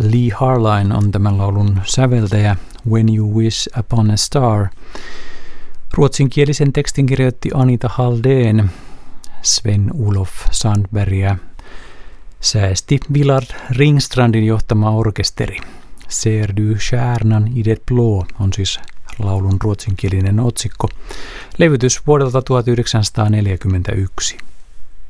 Lee Harline on tämän laulun säveltäjä. When You Wish Upon a Star. Ruotsinkielisen tekstin kirjoitti Anita Haldén. Sven-Olof Sandbergia säesti Willard Ringstrandin johtama orkesteri. Ser du stjärnan i det blå on siis laulun ruotsinkielinen otsikko. Levytys vuodelta 1941.